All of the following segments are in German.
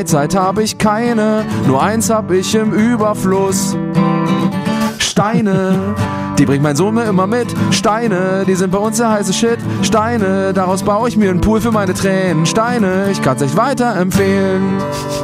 Zeit habe ich keine, nur eins hab ich im Überfluss. Steine, die bringt mein Sohn mir immer mit. Steine, die sind bei uns der heiße Shit. Steine, daraus baue ich mir einen Pool für meine Tränen. Steine, ich kann's echt weiterempfehlen.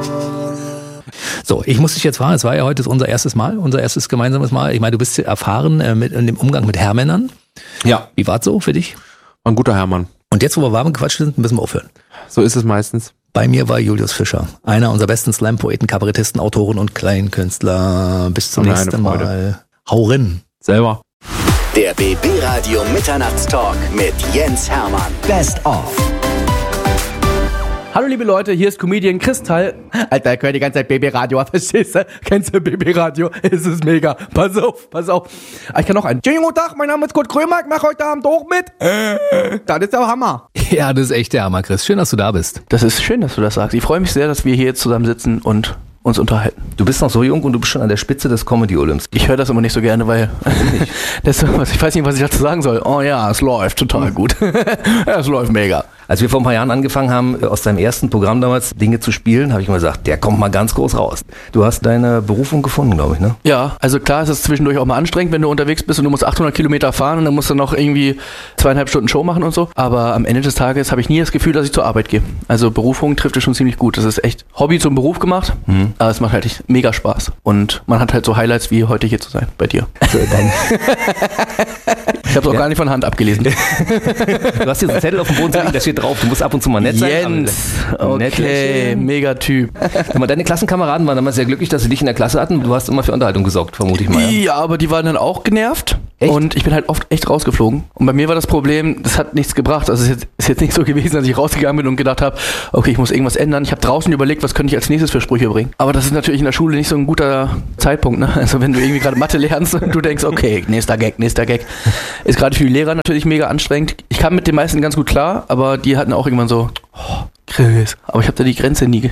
So, ich muss dich jetzt fragen, es war ja heute unser erstes gemeinsames Mal. Ich meine, du bist erfahren in dem Umgang mit Herrmännern. Ja. Wie war's so für dich? Ein guter Herrmann. Und jetzt, wo wir warm gequatscht sind, müssen wir aufhören. So ist es meistens. Bei mir war Julius Fischer, einer unserer besten Slam-Poeten, Kabarettisten, Autoren und Kleinkünstler. Bis zum nächsten Mal. Hau rein. Selber. Der BB Radio Mitternachtstalk mit Jens Hermann. Best of. Hallo liebe Leute, hier ist Comedian Kristall. Alter, ich höre die ganze Zeit BB Radio, verstehst du? Kennst du BB Radio? Es ist mega. Pass auf. Ich kann noch einen. Schönen guten Tag, mein Name ist Kurt Krömer, ich mache heute Abend auch mit. Das ist der Hammer. Ja, das ist echt der Hammer, Chris. Schön, dass du da bist. Das ist schön, dass du das sagst. Ich freue mich sehr, dass wir hier jetzt zusammen sitzen und uns unterhalten. Du bist noch so jung und du bist schon an der Spitze des Comedy-Olymps. Ich höre das immer nicht so gerne, weil ich weiß nicht, was ich dazu sagen soll. Oh ja, es läuft total gut. Ja, es läuft mega. Als wir vor ein paar Jahren angefangen haben, aus deinem ersten Programm damals Dinge zu spielen, habe ich mal gesagt, der kommt mal ganz groß raus. Du hast deine Berufung gefunden, glaube ich, ne? Ja, also klar ist es zwischendurch auch mal anstrengend, wenn du unterwegs bist und du musst 800 Kilometer fahren und dann musst du noch irgendwie 2,5 Stunden Show machen und so. Aber am Ende des Tages habe ich nie das Gefühl, dass ich zur Arbeit gehe. Also Berufung trifft es schon ziemlich gut. Das ist echt Hobby zum Beruf gemacht, aber es macht halt echt mega Spaß. Und man hat halt so Highlights wie heute hier zu sein, bei dir. Ich habe es auch gar nicht von Hand abgelesen. Du hast hier so einen Zettel auf dem Boden liegen, da steht drauf, du musst ab und zu mal nett sein. Jens, okay, mega Typ. Deine Klassenkameraden waren damals sehr glücklich, dass sie dich in der Klasse hatten. Du hast immer für Unterhaltung gesorgt, vermute ich mal. Ja, aber die waren dann auch genervt. Echt? Und ich bin halt oft echt rausgeflogen. Und bei mir war das Problem, das hat nichts gebracht. Also es ist jetzt nicht so gewesen, dass ich rausgegangen bin und gedacht habe, okay, ich muss irgendwas ändern. Ich habe draußen überlegt, was könnte ich als nächstes für Sprüche bringen. Aber das ist natürlich in der Schule nicht so ein guter Zeitpunkt, ne? Also wenn du irgendwie gerade Mathe lernst und du denkst, okay, nächster Gag. Ist gerade für die Lehrer natürlich mega anstrengend. Ich kam mit den meisten ganz gut klar, aber die hatten auch irgendwann so, oh, Chris. Aber ich habe da die Grenze nie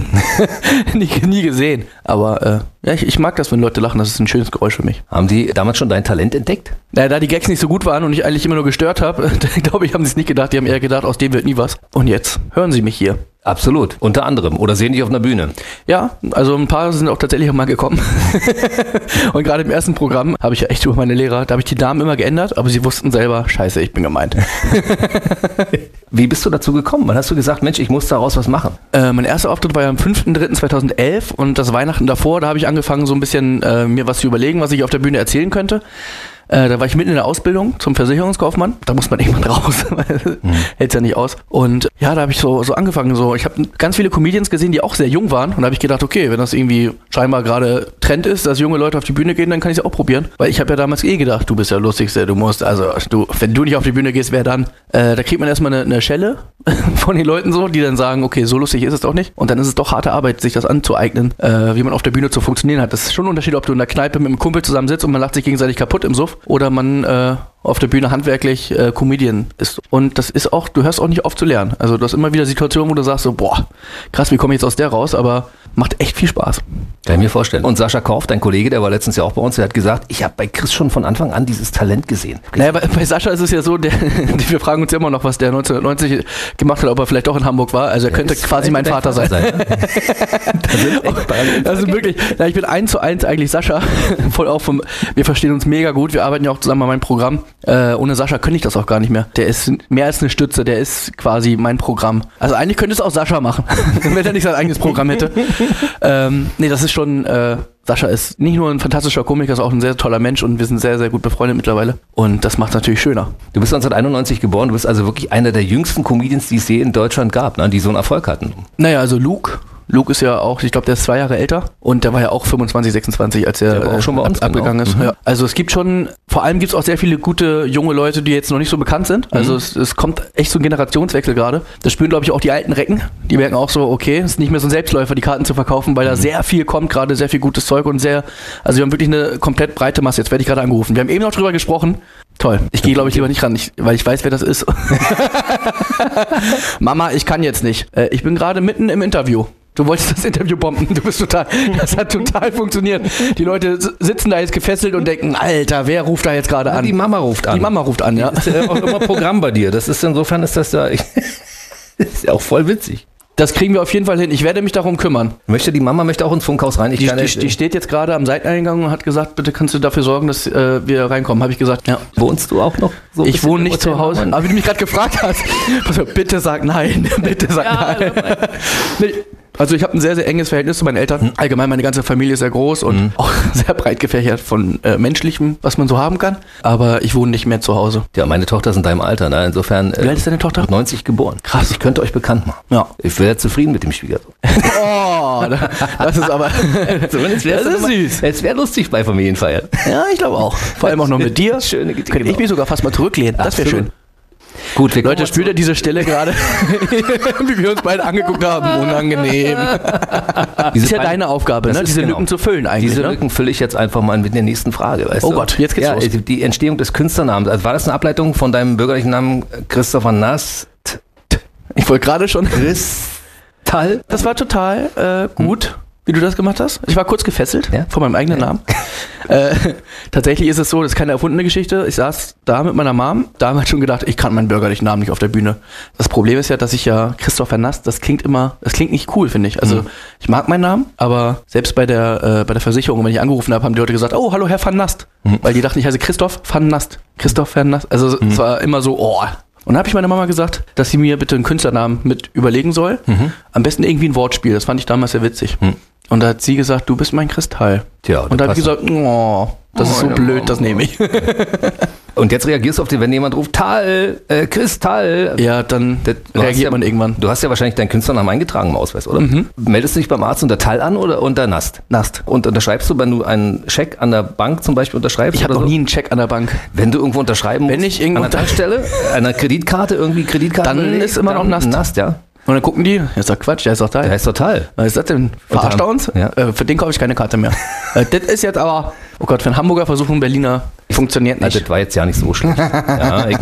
gesehen. Aber ja, ich mag das, wenn Leute lachen. Das ist ein schönes Geräusch für mich. Haben die damals schon dein Talent entdeckt? Naja, da die Gags nicht so gut waren und ich eigentlich immer nur gestört habe, glaube ich, haben sie es nicht gedacht. Die haben eher gedacht, aus dem wird nie was. Und jetzt hören sie mich hier. Absolut, unter anderem. Oder sehen dich auf einer Bühne. Ja, also ein paar sind auch tatsächlich auch mal gekommen. Und gerade im ersten Programm habe ich ja echt über meine Lehrer, da habe ich die Namen immer geändert, aber sie wussten selber, scheiße, ich bin gemeint. Wie bist du dazu gekommen? Wann hast du gesagt, Mensch, ich muss daraus was machen? Mein erster Auftritt war ja am 5.3.2011 und das Weihnachten davor, da habe ich angefangen, so ein bisschen mir was zu überlegen, was ich auf der Bühne erzählen könnte. Da war ich mitten in der Ausbildung zum Versicherungskaufmann. Da muss man irgendwann raus, hält's ja nicht aus. Und ja, da habe ich so angefangen. Ich habe ganz viele Comedians gesehen, die auch sehr jung waren. Und da habe ich gedacht, okay, wenn das irgendwie scheinbar gerade Trend ist, dass junge Leute auf die Bühne gehen, dann kann ich es auch probieren. Weil ich habe ja damals gedacht, du bist der Lustigste, wenn du nicht auf die Bühne gehst, wer dann? Da kriegt man erstmal eine Schelle von den Leuten so, die dann sagen, okay, so lustig ist es doch nicht. Und dann ist es doch harte Arbeit, sich das anzueignen, wie man auf der Bühne zu funktionieren hat. Das ist schon ein Unterschied, ob du in der Kneipe mit einem Kumpel zusammensitzt und man lacht sich gegenseitig kaputt im Suff. Oder man auf der Bühne handwerklich Comedian ist. Und das ist auch, du hörst auch nicht auf zu lernen. Also du hast immer wieder Situationen, wo du sagst so, boah, krass, wie komme ich jetzt aus der raus? Aber macht echt viel Spaß. Kann ich mir vorstellen. Und Sascha Korf, dein Kollege, der war letztens ja auch bei uns, der hat gesagt, ich habe bei Chris schon von Anfang an dieses Talent gesehen. Naja, bei Sascha ist es ja so, wir fragen uns ja immer noch, was der 1990 gemacht hat, ob er vielleicht auch in Hamburg war. Also er könnte quasi mein Vater sein. Also wirklich, ich bin 1:1 eigentlich Sascha. Wir verstehen uns mega gut, wir arbeiten ja auch zusammen an meinem Programm. Ohne Sascha könnte ich das auch gar nicht mehr. Der ist mehr als eine Stütze, der ist quasi mein Programm. Also eigentlich könnte es auch Sascha machen, wenn er nicht sein eigenes Programm hätte. Nee, das ist schon, Sascha ist nicht nur ein fantastischer Komiker, ist auch ein sehr toller Mensch und wir sind sehr, sehr gut befreundet mittlerweile. Und das macht es natürlich schöner. Du bist 1991 geboren, du bist also wirklich einer der jüngsten Comedians, die es je in Deutschland gab, ne, die so einen Erfolg hatten. Naja, also Luke ist ja auch, ich glaube, der ist 2 Jahre älter und der war ja auch 25, 26, als er auch schon bei uns abgegangen ist. Ja. Also es gibt schon, vor allem gibt es auch sehr viele gute junge Leute, die jetzt noch nicht so bekannt sind. Also es kommt echt so ein Generationswechsel gerade. Das spüren, glaube ich, auch die alten Recken. Die merken auch so, okay, es ist nicht mehr so ein Selbstläufer, die Karten zu verkaufen, weil da sehr viel kommt, gerade sehr viel gutes Zeug und also wir haben wirklich eine komplett breite Masse. Jetzt werde ich gerade angerufen. Wir haben eben noch drüber gesprochen. Toll. Ich gehe, glaube ich, lieber nicht ran, weil ich weiß, wer das ist. Mama, ich kann jetzt nicht. Ich bin gerade mitten im Interview. Du wolltest das Interview bomben. Das hat total funktioniert. Die Leute sitzen da jetzt gefesselt und denken, Alter, wer ruft da jetzt gerade an? Die Mama ruft an. Die Mama ruft an, ja. Das ist ja auch immer Programm bei dir. Das ist insofern ist das da, ist ja auch voll witzig. Das kriegen wir auf jeden Fall hin. Ich werde mich darum kümmern. Die Mama möchte auch ins Funkhaus rein. Die steht jetzt gerade am Seiteneingang und hat gesagt, bitte kannst du dafür sorgen, dass wir reinkommen. Habe ich gesagt, ja. Wohnst du auch noch so? Ich wohne nicht zu Hause. Aber wie du mich gerade gefragt hast, also, bitte sag nein. Bitte sag nein. Nee. Also ich habe ein sehr, sehr enges Verhältnis zu meinen Eltern. Allgemein, meine ganze Familie ist sehr groß und auch sehr breit gefächert von Menschlichem, was man so haben kann. Aber ich wohne nicht mehr zu Hause. Ja, meine Tochter ist in deinem Alter. Ne? Insofern. Wie alt ist deine Tochter? 90 geboren. Krass. Ich könnte euch bekannt machen. Ja. Ich wäre zufrieden mit dem Schwiegersohn. Oh, das ist aber... Zumindest das ist süß. Es wäre lustig bei Familienfeiern. Ja, ich glaube auch. Vor allem auch noch mit dir. Schöne Geschichte. Könnte ich mich sogar fast mal zurücklehnen. Das wäre schön. Gut, Leute, spürt ihr diese Stelle gerade, wie wir uns beide angeguckt haben? Unangenehm. Das ist ja deine Aufgabe, ne? Diese Lücken zu füllen eigentlich. Diese Lücken fülle ich jetzt einfach mal mit der nächsten Frage. Weißt du? Gott, jetzt geht's los. Die Entstehung des Künstlernamens. Also war das eine Ableitung von deinem bürgerlichen Namen Christopher Nast? Ich wollte gerade schon. Kristall? Das war total gut, wie du das gemacht hast. Ich war kurz gefesselt von meinem eigenen Namen. Tatsächlich ist es so, das ist keine erfundene Geschichte. Ich saß da mit meiner Mom, da haben wir schon gedacht, ich kann meinen bürgerlichen Namen nicht auf der Bühne. Das Problem ist ja, dass ich ja Christopher Nast, das klingt nicht cool, finde ich. Also ich mag meinen Namen, aber selbst bei der Versicherung, wenn ich angerufen habe, haben die Leute gesagt, oh, hallo Herr van Nast. Weil die dachten, ich heiße Christoph van Nast. Christoph van Nast. Also es war immer so, oh. Und dann habe ich meiner Mama gesagt, dass sie mir bitte einen Künstlernamen mit überlegen soll. Am besten irgendwie ein Wortspiel, das fand ich damals sehr witzig. Und da hat sie gesagt, du bist mein Kristall. Tja, und da habe ich gesagt, das ist so blöd, das nehme ich. Und jetzt reagierst du auf den, wenn jemand ruft, Kristall. Ja, dann reagiert man irgendwann. Du hast ja wahrscheinlich deinen Künstlernamen eingetragen im Ausweis, oder? Meldest du dich beim Arzt unter Tal an oder unter Nast? Nast. Und unterschreibst du, wenn du einen Scheck an der Bank zum Beispiel unterschreibst? Ich habe noch nie einen Scheck an der Bank. Wenn du irgendwo unterschreiben musst, wenn ich irgendwo an der Tankstelle, einer Kreditkarte, dann ist immer noch Nast. Nast, ja. Und dann gucken die, das ist doch Quatsch, der ist doch Teil. Der ist total. Was ist das denn? Verarscht er uns? Ja. Für den kaufe ich keine Karte mehr. Das ist jetzt aber, oh Gott, für einen Hamburger versuchen, Berliner funktioniert nicht. Also, das war jetzt ja nicht so schlecht. Ja,